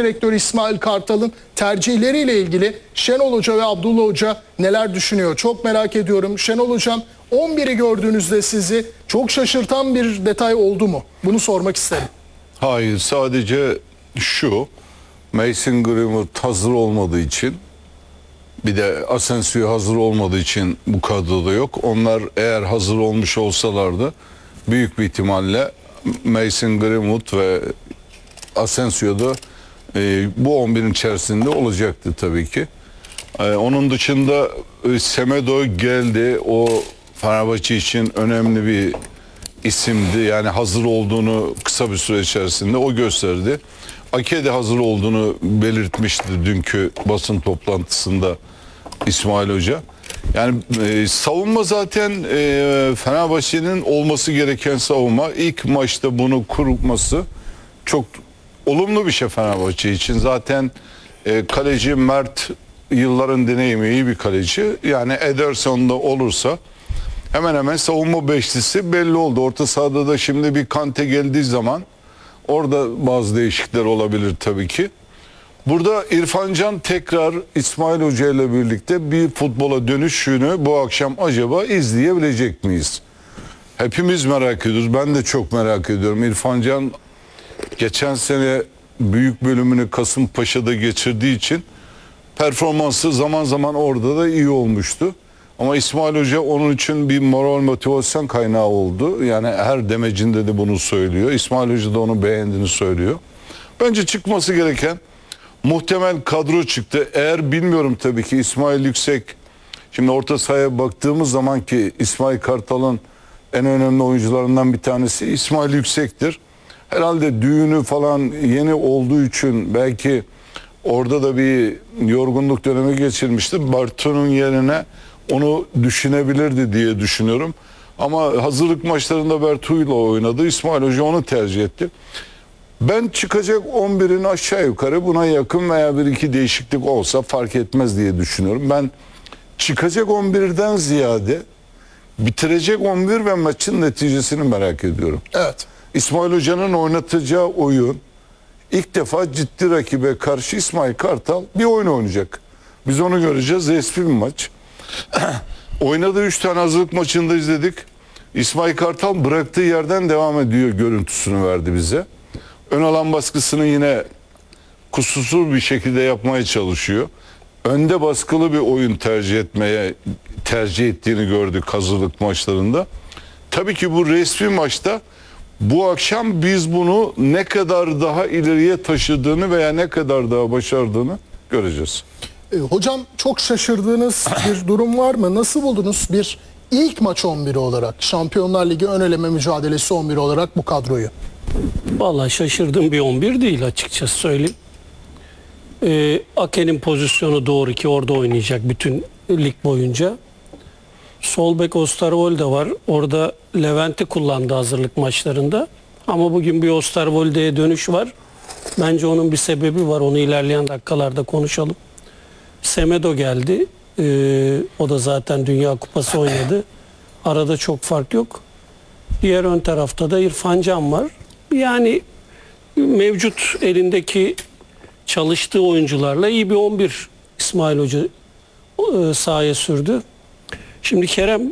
direktörü İsmail Kartal'ın tercihleriyle ilgili Şenol Hoca ve Abdullah Hoca neler düşünüyor? Çok merak ediyorum. Şenol Hocam, 11'i gördüğünüzde sizi çok şaşırtan bir detay oldu mu? Bunu sormak isterim. Hayır, sadece şu: Mason Greenwood hazır olmadığı için, bir de Asensio hazır olmadığı için bu kadroda yok. Onlar eğer hazır olmuş olsalardı büyük bir ihtimalle Mason Greenwood ve Asensio da bu 11'in içerisinde olacaktı tabii ki. Onun dışında Semedo geldi. O Fenerbahçe için önemli bir isimdi. Yani hazır olduğunu kısa bir süre içerisinde o gösterdi. Ake de hazır olduğunu belirtmişti dünkü basın toplantısında İsmail Hoca. Yani savunma zaten Fenerbahçe'nin olması gereken savunma. İlk maçta bunu kurması çok olumlu bir şey Fenerbahçe için. Zaten kaleci Mert yılların deneyimi, iyi bir kaleci. Yani Ederson'da olursa hemen hemen savunma beşlisi belli oldu. Orta sahada da şimdi bir Kante geldiği zaman orada bazı değişiklikler olabilir tabii ki. Burada İrfan Can tekrar İsmail Hoca ile birlikte bir futbola dönüşünü bu akşam acaba izleyebilecek miyiz? Hepimiz merak ediyoruz. Ben de çok merak ediyorum. İrfan Can geçen sene büyük bölümünü Kasımpaşa'da geçirdiği için performansı zaman zaman orada da iyi olmuştu. Ama İsmail Hoca onun için bir moral motivasyon kaynağı oldu. Yani her demecinde de bunu söylüyor. İsmail Hoca da onu beğendiğini söylüyor. Bence çıkması gereken muhtemel kadro çıktı. Eğer bilmiyorum tabii ki İsmail Yüksek, şimdi orta sahaya baktığımız zaman ki İsmail Kartal'ın en önemli oyuncularından bir tanesi İsmail Yüksek'tir. Herhalde düğünü falan yeni olduğu için belki orada da bir yorgunluk dönemi geçirmişti. Bartu'nun yerine onu düşünebilirdi diye düşünüyorum. Ama hazırlık maçlarında Bertu'yla oynadı. İsmail Hoca onu tercih etti. Ben çıkacak 11'in aşağı yukarı buna yakın veya bir iki değişiklik olsa fark etmez diye düşünüyorum. Ben çıkacak 11'den ziyade bitirecek 11 ve maçın neticesini merak ediyorum. Evet. İsmail Hoca'nın oynatacağı oyun, ilk defa ciddi rakibe karşı İsmail Kartal bir oyun oynayacak. Biz onu göreceğiz. Resmi bir maç. Oynadığı 3 tane hazırlık maçında izledik. İsmail Kartal bıraktığı yerden devam ediyor görüntüsünü verdi bize. Ön alan baskısını yine kusursuz bir şekilde yapmaya çalışıyor. Önde baskılı bir oyun tercih ettiğini gördük hazırlık maçlarında. Tabii ki bu resmi maçta bu akşam biz bunu ne kadar daha ileriye taşıdığını veya ne kadar daha başardığını göreceğiz. Hocam, çok şaşırdığınız bir durum var mı? Nasıl buldunuz bir ilk maç 11'i olarak, Şampiyonlar Ligi ön eleme mücadelesi 11'i olarak bu kadroyu? Vallahi şaşırdığım bir 11 değil, açıkçası söyleyeyim. Ake'nin pozisyonu doğru ki orada oynayacak bütün lig boyunca. Sol bek Osterwolde var. Orada Levent'i kullandı hazırlık maçlarında. Ama bugün bir Osterwolde'ye dönüş var. Bence onun bir sebebi var. Onu ilerleyen dakikalarda konuşalım. Semedo geldi. O da zaten Dünya Kupası oynadı. Arada çok fark yok. Diğer ön tarafta da İrfan Can var. Yani mevcut elindeki çalıştığı oyuncularla iyi bir 11 İsmail Hoca sahaya sürdü. Şimdi Kerem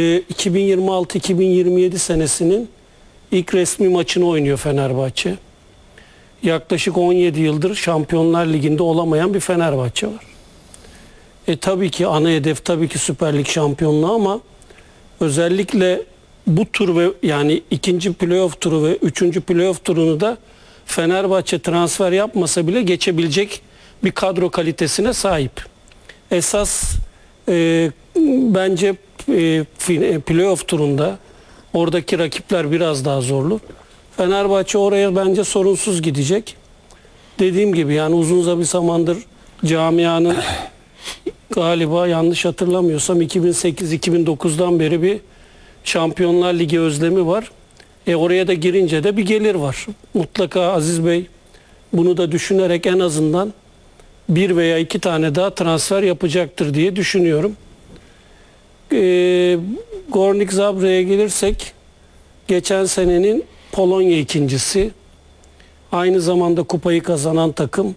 2026-2027 senesinin ilk resmi maçını oynuyor Fenerbahçe. Yaklaşık 17 yıldır Şampiyonlar Ligi'nde olamayan bir Fenerbahçe var. Tabii ki ana hedef tabii ki Süper Lig şampiyonluğu, ama özellikle bu tur ve yani ikinci playoff turu ve üçüncü playoff turunu da Fenerbahçe transfer yapmasa bile geçebilecek bir kadro kalitesine sahip. Esas bence playoff turunda oradaki rakipler biraz daha zorlu. Fenerbahçe oraya bence sorunsuz gidecek. Dediğim gibi yani uzun bir zamandır camianın galiba yanlış hatırlamıyorsam 2008-2009'dan beri bir Şampiyonlar Ligi özlemi var. Oraya da girince de bir gelir var. Mutlaka Aziz Bey bunu da düşünerek en azından bir veya iki tane daha transfer yapacaktır diye düşünüyorum. Górnik Zabre'ye gelirsek, geçen senenin Polonya ikincisi, aynı zamanda kupayı kazanan takım,